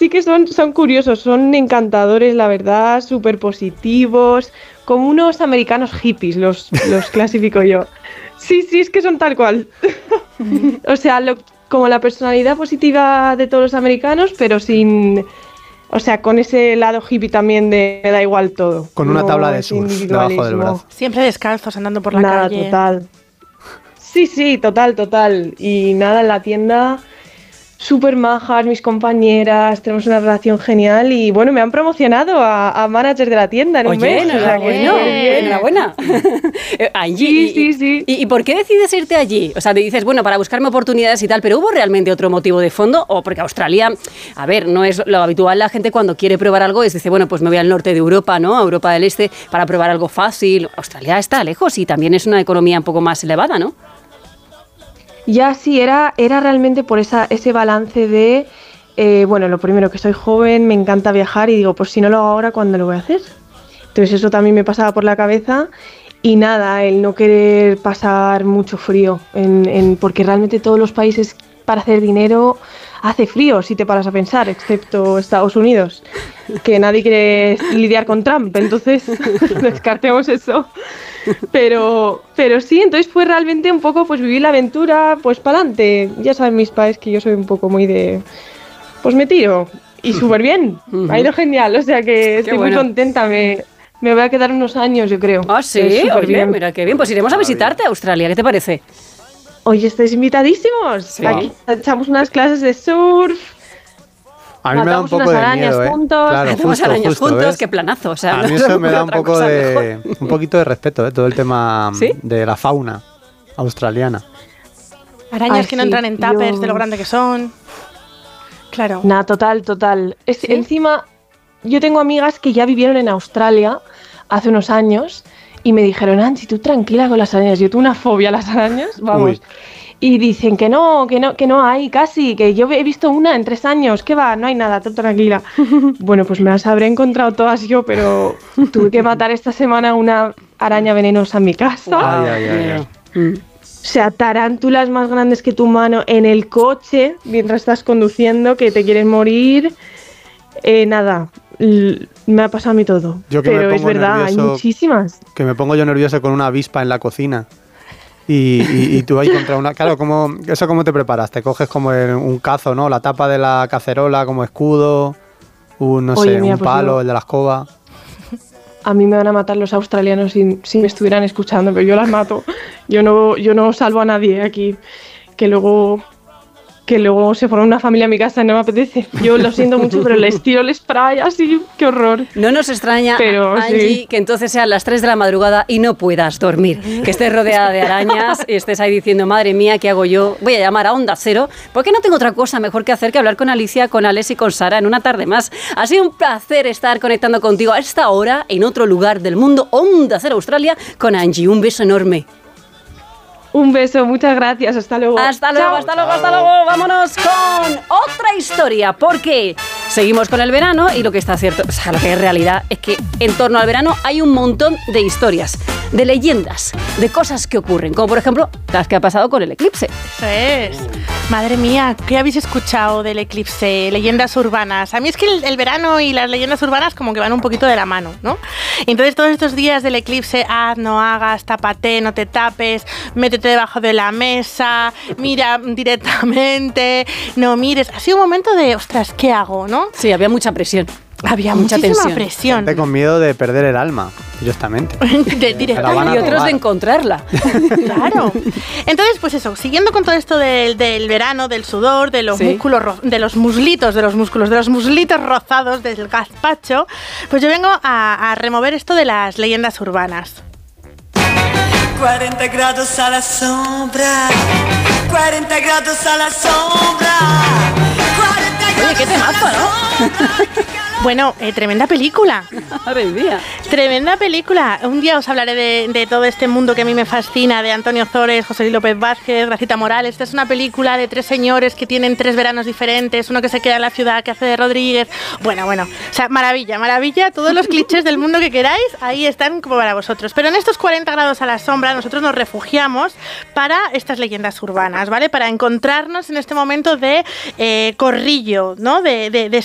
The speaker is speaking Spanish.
sí que son curiosos, son encantadores, la verdad, súper positivos, como unos americanos hippies, los clasifico yo. Sí, es que son tal cual. O sea, como la personalidad positiva de todos los americanos, pero sin... O sea, con ese lado hippie también de me da igual todo. Con una tabla de surf debajo del brazo. Siempre descalzos, andando por la calle. Nada, total. Sí, total. Y nada, en la tienda... Súper majas, mis compañeras, tenemos una relación genial y bueno, me han promocionado a manager de la tienda en un mes. Enhorabuena. Allí, sí. ¿Y por qué decides irte allí? O sea, te dices, bueno, para buscarme oportunidades y tal, pero ¿hubo realmente otro motivo de fondo? O porque Australia, a ver, no es lo habitual, la gente cuando quiere probar algo dice, bueno, pues me voy al norte de Europa, ¿no? A Europa del Este, para probar algo fácil. Australia está lejos y también es una economía un poco más elevada, ¿no? Ya sí, era realmente por ese balance de, bueno, lo primero que soy joven, me encanta viajar y digo, pues si no lo hago ahora, ¿cuándo lo voy a hacer? Entonces eso también me pasaba por la cabeza y nada, el no querer pasar mucho frío, porque realmente todos los países para hacer dinero hace frío, si te paras a pensar, excepto Estados Unidos, que nadie quiere lidiar con Trump, entonces descartemos eso. Pero sí, entonces fue realmente un poco pues vivir la aventura, pues para adelante. Ya saben mis padres que yo soy un poco muy de, pues me tiro y súper bien, ha ido genial, o sea que estoy muy contenta, me voy a quedar unos años yo creo. Ah, sí, oye, bien. Mira qué bien, pues iremos a visitarte a Australia, ¿qué te parece? Oye, estáis invitadísimos, sí. Aquí echamos unas clases de surf. A mí me da un poco de miedo, juntos. Claro, hacemos arañas juntos, ¿ves? qué planazo. O sea, a mí eso me da un poquito de respeto, todo el tema de la fauna australiana. Arañas que no entran en tuppers de lo grande que son. Claro. Nada, total. ¿Sí? Encima, yo tengo amigas que ya vivieron en Australia hace unos años y me dijeron, Anchi, tú tranquila con las arañas. Yo tuve una fobia a las arañas, vamos. Uy. Y dicen que no hay casi, que yo he visto una en 3 años, ¿qué va? No hay nada, tú tranquila. Bueno, pues me las habré encontrado todas yo, pero tuve que matar esta semana una araña venenosa en mi casa. Ay. O sea, tarántulas más grandes que tu mano en el coche mientras estás conduciendo, que te quieres morir. Nada, me ha pasado a mí todo. Pero es verdad, hay muchísimas. Que me pongo yo nervioso con una avispa en la cocina. Y tú ahí contra una... Claro, ¿cómo te preparas? Te coges como un cazo, ¿no? La tapa de la cacerola como escudo, un palo, el de la escoba. A mí me van a matar los australianos si me estuvieran escuchando, pero yo las mato. Yo no salvo a nadie aquí, que luego se forma una familia en mi casa y no me apetece. Yo lo siento mucho, pero les tiro el spray así, qué horror. No nos extraña, pero, Angie, que entonces sean las 3 de la madrugada y no puedas dormir. Que estés rodeada de arañas y estés ahí diciendo, madre mía, ¿qué hago yo? Voy a llamar a Onda Cero, porque no tengo otra cosa mejor que hacer que hablar con Alicia, con Alex y con Sara en una tarde más. Ha sido un placer estar conectando contigo a esta hora, en otro lugar del mundo, Onda Cero Australia, con Angie. Un beso enorme. Un beso, muchas gracias, hasta luego. Hasta luego. Vámonos con otra historia, porque seguimos con el verano y lo que está cierto, o sea, lo que es realidad es que en torno al verano hay un montón de historias, de leyendas, de cosas que ocurren, como por ejemplo las que ha pasado con el eclipse. Eso es. Madre mía, ¿qué habéis escuchado del eclipse? Leyendas urbanas. A mí es que el verano y las leyendas urbanas como que van un poquito de la mano, ¿no? Entonces todos estos días del eclipse, haz, no hagas, tápate, no te tapes, métete debajo de la mesa, mira directamente, no mires. Ha sido un momento de, ostras, ¿qué hago, no? Sí, había mucha presión. Había muchísima presión. Gente con miedo de perder el alma, directamente. Y otros de encontrarla. Claro. Entonces, pues eso, siguiendo con todo esto del verano, del sudor, de los músculos, de los muslitos rozados, del gazpacho, pues yo vengo a remover esto de las leyendas urbanas. 40 grados a la sombra, 40 grados a la sombra, 40 grados. Oye, qué temazo, ¿no? Bueno, tremenda película. Madre mía. Tremenda película. Un día os hablaré de todo este mundo que a mí me fascina, de Antonio Zores, José Luis López Vázquez, Gracita Morales. Esta es una película de 3 señores que tienen 3 veranos diferentes, uno que se queda en la ciudad, que hace de Rodríguez. Bueno, o sea, maravilla. Todos los clichés del mundo que queráis, ahí están como para vosotros. Pero en estos 40 grados a la sombra, nosotros nos refugiamos para estas leyendas urbanas, ¿vale? Para encontrarnos en este momento de corrillo, ¿no? De